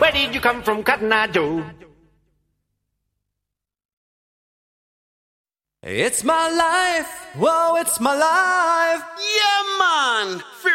where did you come from, Cotton Eye Joe? It's my life, whoa, it's my life. Yeah, man! For